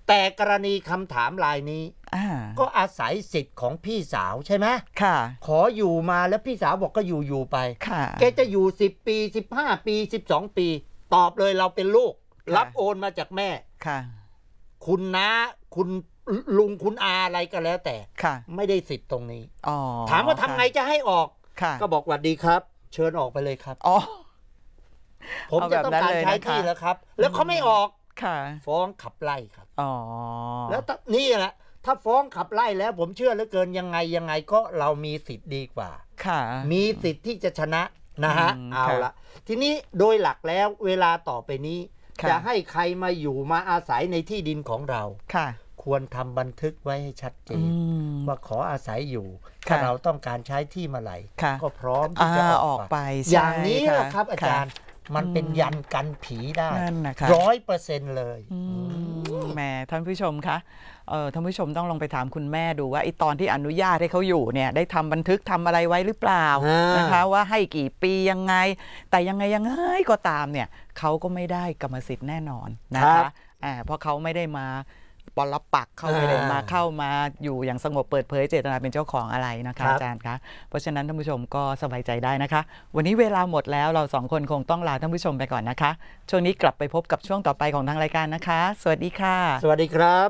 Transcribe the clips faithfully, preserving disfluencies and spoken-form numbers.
แต่กรณีคำถามรายนี้ก็อาศัยสิทธิ์ของพี่สาวใช่ไหมค่ะขออยู่มาแล้วพี่สาวบอกก็อยู่อยู่ไปค่ะแกจะอยู่สิบปีสิบห้าปีสิบสองปีตอบเลยเราเป็นลูกรับโอนมาจากแม่ค่ะคุณน้าคุณลุงคุณอาอะไรก็แล้วแต่ไม่ได้สิทธิ์ตรงนี้ถามว่าทำไงจะให้ออกก็บอกว่าดีครับเชิญออกไปเลยครับอ๋อผมจะต้องการใช้ที่แล้วครับแล้วเขาไม่ออกฟ้องขับไล่ครับอ๋อแล้วนี่แหละถ้าฟ้องขับไล่แล้วผมเชื่อเหลือเกินยังไงยังไงก็เรามีสิทธิ์ดีกว่าค่ะมีสิทธิ์ที่จะชนะนะฮะเอาละทีนี้โดยหลักแล้วเวลาต่อไปนี้จะให้ใครมาอยู่มาอาศัยในที่ดินของเราค่ะควรทำบันทึกไว้ให้ชัดเจนว่าขออาศัยอยู่ถ้าเราต้องการใช้ที่มาไหลก็พร้อมที่จะออกไปอย่างนี้แหละครับอาจารย์มันเป็นยันกันผีได้ร้อยเปอร์เซ็นต์เลยแหมท่านผู้ชมคะเออท่านผู้ชมต้องลองไปถามคุณแม่ดูว่าไอ้ตอนที่อนุญาตให้เขาอยู่เนี่ยได้ทำบันทึกทำอะไรไว้หรือเปล่านะคะว่าให้กี่ปียังไงแต่ยังไงยังไงก็ตามเนี่ยเขาก็ไม่ได้กรรมสิทธิ์แน่นอนนะคะเพราะเขาไม่ได้มาปลปักเข้าไปเลยมาเข้ามาอยู่อย่างสงบเปิดเผยเจตนาเป็นเจ้าของอะไรนะคะอาจารย์คะเพราะฉะนั้นท่านผู้ชมก็สบายใจได้นะคะวันนี้เวลาหมดแล้วเราสองคนคงต้องลาท่านผู้ชมไปก่อนนะคะช่วงนี้กลับไปพบกับช่วงต่อไปของทางรายการนะคะสวัสดีค่ะสวัสดีครับ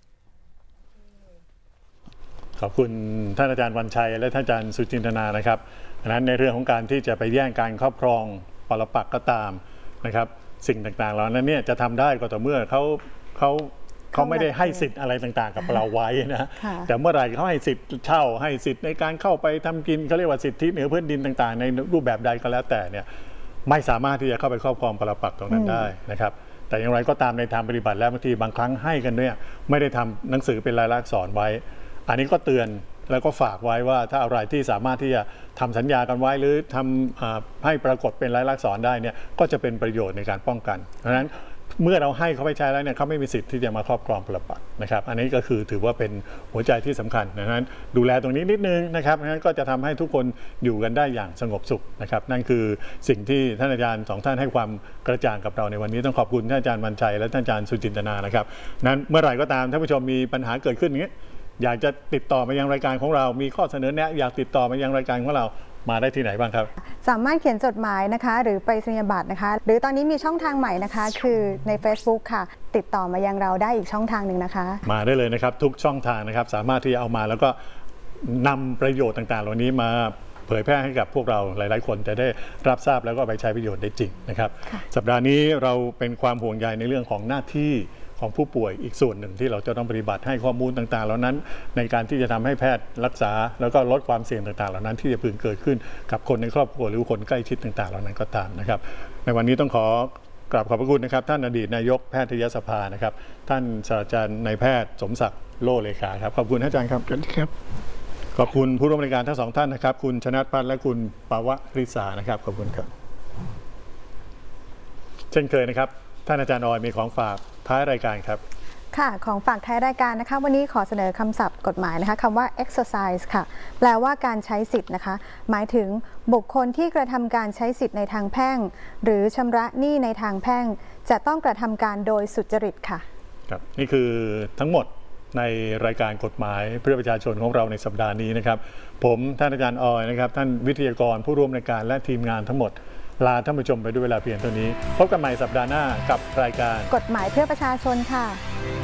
ขอบคุณท่านอาจารย์วันชัยและท่านอาจารย์สุจินตนานะครับดังนั้นในเรื่องของการที่จะไปแย่งการครอบครองปรปักษ์ก็ตามนะครับสิ่งต่างๆเหล่านั้นเนี่ยจะทำได้ก็ต่อเมื่อเขาเขาเขาไม่ได้ให้สิทธิ์อะไรต่างๆกับเราไว้นะแต่เมื่อไหร่เขาให้สิทธิ์เช่าให้สิทธิ์ในการเข้าไปทำกินเขาเรียกว่าสิทธิเหนือพื้นดินต่างๆในรูปแบบใดก็แล้วแต่เนี่ยไม่สามารถที่จะเข้าไปครอบครองปรปักษ์ตรงนั้นได้นะครับแต่อย่างไรก็ตามในทางปฏิบัติแล้วบางทีบางครั้งให้กันเนี่ยไม่ได้ทำหนังสือเป็นลายลักษณ์อักษรไว้อันนี้ก็เตือนแล้วก็ฝากไว้ว่าถ้าอะไรที่สามารถที่จะทำสัญญากันไว้หรือทำให้ปรากฏเป็นลายลักษณ์อักษรได้เนี่ยก็จะเป็นประโยชน์ในการป้องกันเพราะฉะนั้นเมื่อเราให้เขาไปใช้แล้วเนี่ยเขาไม่มีสิทธิ์ที่จะมาครอบครองปรปักษ์นะครับอันนี้ก็คือถือว่าเป็นหัวใจที่สำคัญดังนั้นดูแลตรงนี้นิดนึงนะครับงั้นก็จะทำให้ทุกคนอยู่กันได้อย่างสงบสุขนะครับนั่นคือสิ่งที่ท่านอาจารย์สองท่านให้ความกระจ่างกับเราในวันนี้ต้องขอบคุณท่านอาจารย์วันชัยและท่านอาจารย์สุจินตนานะครับนั้นเมื่อไหร่ก็ตามท่านผู้ชมมีปัญหาเกิดขึ้นอย่างนี้อยากจะติดต่อมายังรายการของเรามีข้อเสนอแนะอยากติดต่อมายังรายการของเรามาได้ที่ไหนบ้างครับสามารถเขียนจดหมายนะคะหรือไปรษณียบัตรนะคะหรือตอนนี้มีช่องทางใหม่นะคะคือใน Facebook ค่ะติดต่อมายังเราได้อีกช่องทางหนึ่งนะคะมาได้เลยนะครับทุกช่องทางนะครับสามารถที่จะเอามาแล้วก็นำประโยชน์ต่างๆเหล่านี้มาเผยแพร่ให้กับพวกเราหลายๆคนจะได้รับทราบแล้วก็ไปใช้ประโยชน์ได้จริงนะครับสัปดาห์นี้เราเป็นความห่วงใยในเรื่องของหน้าที่ของผู้ป่วยอีกส่วนหนึ่งที่เราจะต้องปฏิบัติให้ข้อมูลต่างๆเหล่านั้นในการที่จะทำให้แพทย์รักษาแล้วก็ลดความเสี่ยงต่างๆเหล่านั้นที่จะพึงเกิดขึ้นกับคนในครอบครัวหรือคนใกล้ชิดต่างๆเหล่านั้นก็ตามนะครับในวันนี้ต้องขอกราบขอบพระคุณนะครับท่านอดีตนายกแพทยสภานะครับท่านศาสตราจารย์นายแพทย์สมศักดิ์โลเลขาครับขอบคุณอาจารย์ครับครับขอบคุณผู้ร่วมรายการทั้งสองท่านนะครับคุณชนัทพัฒน์และคุณปาวริษานะครับขอบคุณครับเช่นเคยนะครับท่านอาจารย์ออยมีของฝากท้ายรายการครับค่ะของฝากท้ายรายการนะคะวันนี้ขอเสนอคำศัพท์กฎหมายนะคะคำว่า exercise ค่ะแปลว่าการใช้สิทธิ์นะคะหมายถึงบุคคลที่กระทำการใช้สิทธิ์ในทางแพ่งหรือชำระหนี้ในทางแพ่งจะต้องกระทำการโดยสุจริตค่ะครับนี่คือทั้งหมดในรายการกฎหมายเพื่อประชาชนของเราในสัปดาห์นี้นะครับผมท่านอาจารย์ออยนะครับท่านวิทยากรผู้ร่วมรายการและทีมงานทั้งหมดลาท่านผู้ชมไปด้วยเวลาเพียงเท่านี้พบกันใหม่สัปดาห์หน้ากับรายการกฎหมายเพื่อประชาชนค่ะ